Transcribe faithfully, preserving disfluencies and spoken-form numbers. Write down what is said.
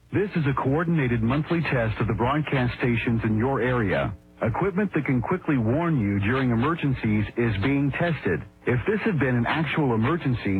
This is a coordinated monthly test of the broadcast stations in your area. Equipment that can quickly warn you during emergencies is being tested. If this had been an actual emergency,